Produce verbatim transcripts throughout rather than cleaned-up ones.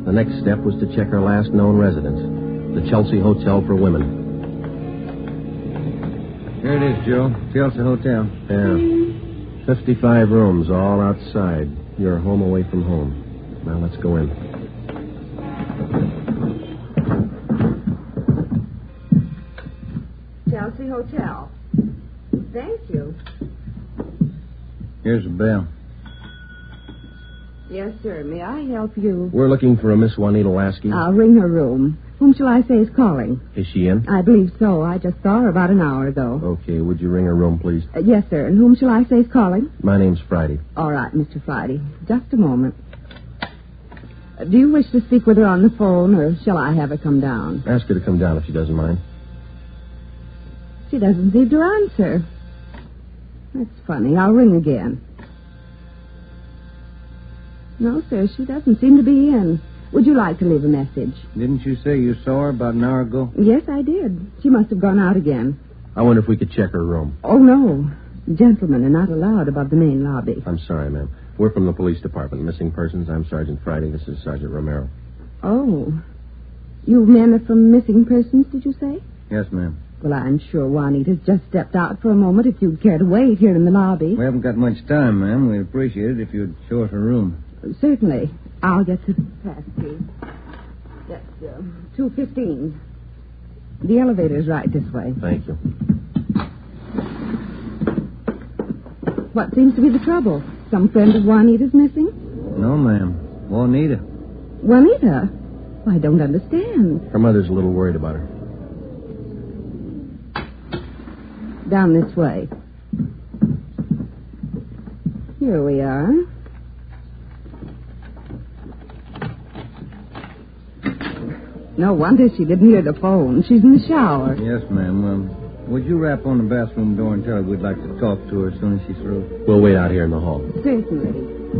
The next step was to check her last known residence, the Chelsea Hotel for Women. Here it is, Joe. Chelsea Hotel. Yeah. fifty-five rooms, all outside. You're home away from home. Now let's go in. Chelsea Hotel. Thank you. Here's the bell. Yes, sir. May I help you? We're looking for a Miss Juanita Lasky. I'll ring her room. Whom shall I say is calling? Is she in? I believe so. I just saw her about an hour ago. Okay, would you ring her room, please? Uh, yes, sir. And whom shall I say is calling? My name's Friday. All right, Mister Friday. Just a moment. Uh, do you wish to speak with her on the phone, or shall I have her come down? Ask her to come down if she doesn't mind. She doesn't seem to answer. That's funny. I'll ring again. No, sir, she doesn't seem to be in. Would you like to leave a message? Didn't you say you saw her about an hour ago? Yes, I did. She must have gone out again. I wonder if we could check her room. Oh, no. Gentlemen are not allowed above the main lobby. I'm sorry, ma'am. We're from the police department. Missing persons. I'm Sergeant Friday. This is Sergeant Romero. Oh. You men are from missing persons, did you say? Yes, ma'am. Well, I'm sure Juanita's just stepped out for a moment if you'd care to wait here in the lobby. We haven't got much time, ma'am. We'd appreciate it if you'd show us her room. Certainly. I'll get the pass key. That's uh, two fifteen. The elevator's right this way. Thank you. What seems to be the trouble? Some friend of Juanita's missing? No, ma'am. Juanita. Juanita? I don't understand. Her mother's a little worried about her. Down this way. Here we are. No wonder she didn't hear the phone. She's in the shower. Yes, ma'am. Um, would you rap on the bathroom door and tell her we'd like to talk to her as soon as she's through? We'll wait out here in the hall. Certainly.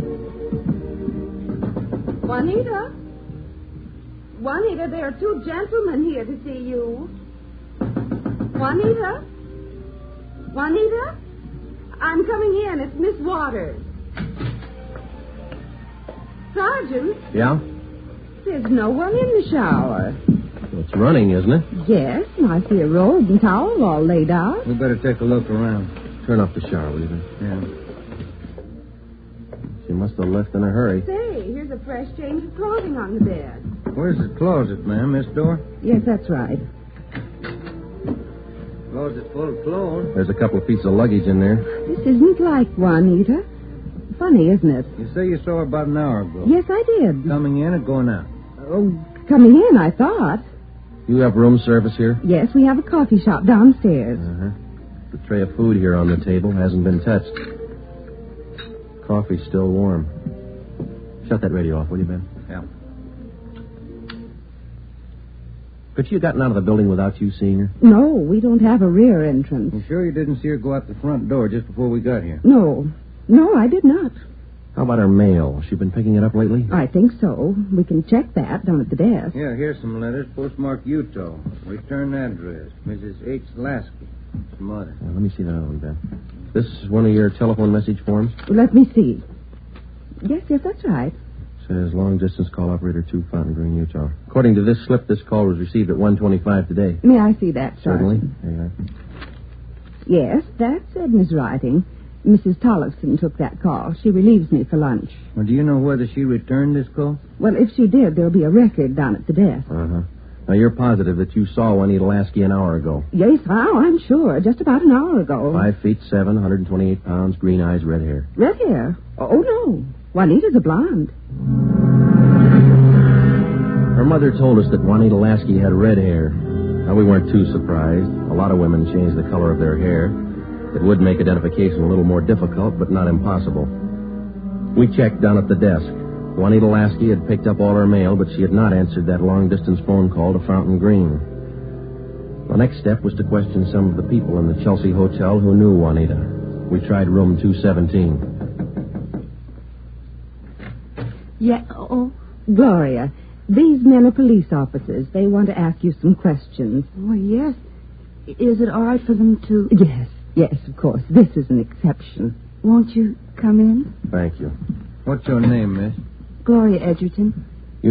Juanita? Juanita, there are two gentlemen here to see you. Juanita? Juanita? I'm coming in. It's Miss Waters. Sergeant? Yeah? There's no one in the shower. Well, it's running, isn't it? Yes, and I see a robe and towel all laid out. We better take a look around. Turn off the shower, will you? Then? Yeah. She must have left in a hurry. Say, here's a fresh change of clothing on the bed. Where's the closet, ma'am? This door? Yes, that's right. Closet full of clothes. There's a couple of pieces of luggage in there. This isn't like Juanita. Funny, isn't it? You say you saw her about an hour ago. Yes, I did. Coming in or going out? Oh, coming in, I thought. You have room service here? Yes, we have a coffee shop downstairs. Uh-huh. The tray of food here on the table hasn't been touched. Coffee's still warm. Shut that radio off, will you, Ben? Yeah. Could she have gotten out of the building without you seeing her? No, we don't have a rear entrance. You sure you didn't see her go out the front door just before we got here? No. No, I did not. How about her mail? She been picking it up lately? I think so. We can check that down at the desk. Yeah, here's some letters. Postmarked Utah. Return address. Missus H. Lasky. Mother. Well, let me see that other one, Ben. This is one of your telephone message forms? Let me see. Yes, yes, that's right. Says long distance call operator two, Fountain Green, Utah. According to this slip, this call was received at one twenty-five today. May I see that, Certainly. Sergeant? There you are. Yes, that's Edna's writing. Missus Tollefson took that call. She relieves me for lunch. Well, do you know whether she returned this call? Well, if she did, there'll be a record down at the desk. Uh-huh. Now, you're positive that you saw Juanita Lasky an hour ago. Yes, oh, I'm sure. Just about an hour ago. Five feet seven, one hundred twenty-eight pounds, green eyes, red hair. Red hair? Oh, no. Juanita's a blonde. Her mother told us that Juanita Lasky had red hair. Now, we weren't too surprised. A lot of women change the color of their hair. It would make identification a little more difficult, but not impossible. We checked down at the desk. Juanita Lasky had picked up all her mail, but she had not answered that long-distance phone call to Fountain Green. The next step was to question some of the people in the Chelsea Hotel who knew Juanita. We tried room two seventeen. Yeah, oh. Gloria, these men are police officers. They want to ask you some questions. Oh, yes. Is it all right for them to... Yes, yes, of course. This is an exception. Won't you come in? Thank you. What's your name, miss? Gloria Edgerton.